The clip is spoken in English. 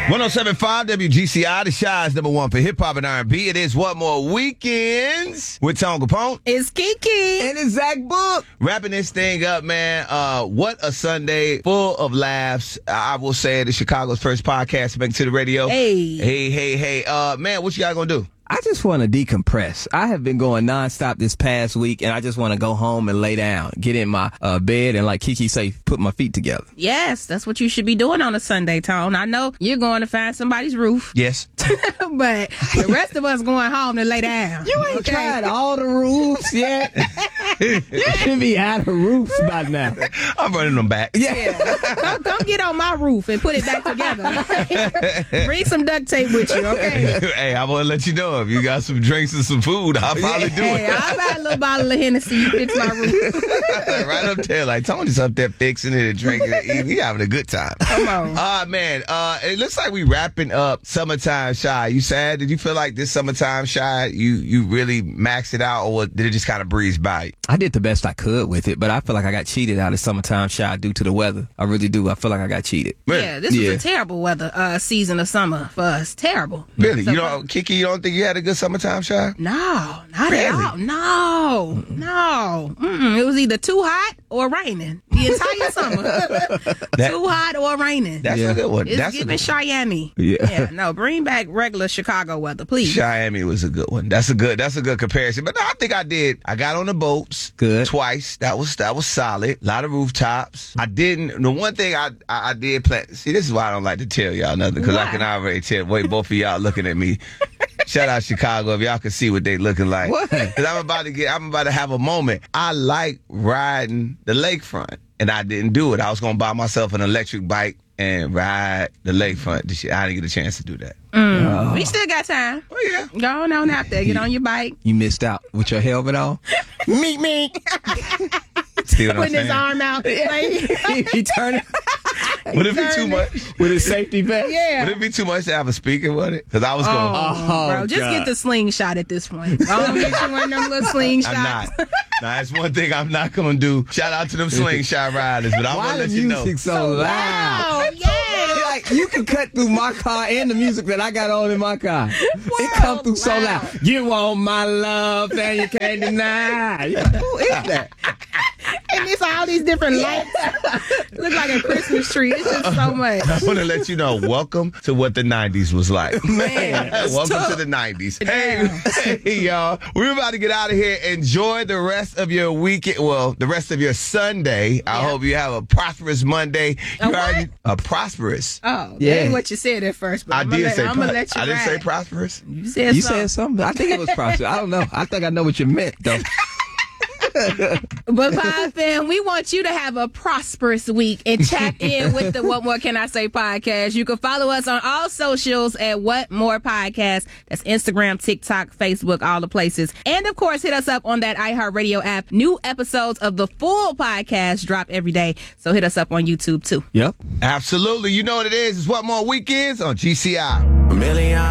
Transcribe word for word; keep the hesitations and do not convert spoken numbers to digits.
one oh seven point five W G C I, the Shy's number one for hip-hop and R and B. It is What More Weekends with Tone Capone. It's Kiki. And it's Zach Book. Wrapping this thing up, man. Uh, what a Sunday full of laughs. I will say it is Chicago's first podcast to make it to the radio. Hey. Hey, hey, hey. Uh, man, what you guys gonna do? I just want to decompress. I have been going nonstop this past week, and I just want to go home and lay down, get in my uh, bed, and like Kiki say, put my feet together. Yes, that's what you should be doing on a Sunday, Tone. I know you're going to find somebody's roof. Yes. But the rest of us going home to lay down. You ain't okay. tried all the roofs yet. You should be out of roofs by now. I'm running them back. Yeah. yeah. Come, come get on my roof and put it back together. Bring some duct tape with you, okay? Hey, I want to let you know if you got some drinks and some food, I'll probably do hey, it. I'll buy a little bottle of Hennessy. You fix my roof. Right up there, like Tony's up there fixing it and drinking it, eating. He having a good time. Come on. Uh, man, uh, it looks like we wrapping up Summertime Shy. You sad? Did you feel like this Summertime Shy, you you really maxed it out, or did it just kind of breeze by? I did the best I could with it, but I feel like I got cheated out of Summertime Shy due to the weather. I really do. I feel like I got cheated. Really? Yeah, this yeah. was a terrible weather uh, season of summer for us. Terrible. Really? So, you know, Kiki, you don't think you had a good Summertime Shy? No, not really? at all. No, no. Mm-mm. It was either too hot or raining the entire summer. That, too hot or raining. That's yeah. a good one. It's That's giving Cheyenne. Yeah. yeah. No, bring back regular Chicago weather, please. Cheyenne was a good one. That's a good. That's a good comparison. But no, I think I did. I got on the boats. Good. Twice. That was that was solid. A lot of rooftops. I didn't. The one thing I I, I did plan. See, this is why I don't like to tell y'all nothing, because I can already tell. Wait, both of y'all looking at me. Shout out Chicago if y'all can see what they looking like. What? Because I'm about to get. I'm about to have a moment. I like riding the lakefront, and I didn't do it. I was gonna buy myself an electric bike and ride the lakefront. I didn't get a chance to do that. Mm. Oh. We still got time. Oh yeah. Go on, on out there. Get on your bike. You missed out with your helmet on. Meet me. See what I'm Putting saying? his arm out. Like, He turned Would it be too much? with his safety vest. yeah. Would it be too much to have a speaker with it? Because I was Oh, going. Oh, bro, just God. get the slingshot at this point. Oh, get you one of them little slingshots. I'm not. Now, that's one thing I'm not going to do. Shout out to them slingshot riders, but I'm Why going to the let you know. music so loud? Oh, yeah. Like, you can cut through my car and the music that I got on in my car. It come through so loud. loud. You want my love and you can't deny. You're like, who is that? And it's all these different lights. Look like a Christmas tree. It's just so much. I want to let you know, welcome to what the nineties was like. Man, that's welcome tough. to the nineties. Hey, hey, y'all. We're about to get out of here. Enjoy the rest of your weekend. Well, the rest of your Sunday. I Yeah. hope you have a prosperous Monday. A You what? already- a prosperous. Oh, Yeah. that ain't what you said at first, but I I'm did gonna say let, I'm gonna pro- let you I didn't say ride. prosperous. You said You something. said something. I think it was prosperous. I don't know. I think I know what you meant, though. But Pod Fam, we want you to have a prosperous week and tap in with the What More Can I Say podcast. You can follow us on all socials at What More Podcast. That's Instagram, TikTok, Facebook, all the places. And of course, hit us up on that iHeartRadio app. New episodes of the full podcast drop every day. So hit us up on YouTube too. Yep. Absolutely. You know what it is. It's What More Weekends on G C I. A million